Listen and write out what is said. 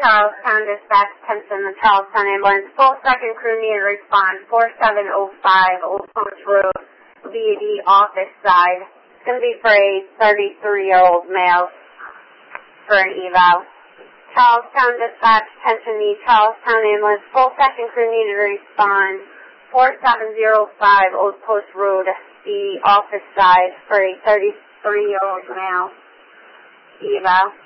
Charlestown Dispatch, attention, the Charlestown Ambulance. Full second crew need to respond. 4705 Old Post Road, VD office side. It's going to be for a 33-year-old male for an eval. Charlestown Dispatch, attention, the Charlestown Ambulance. Full second crew need to respond. 4705 Old Post Road, the office side for a 33-year-old male eval.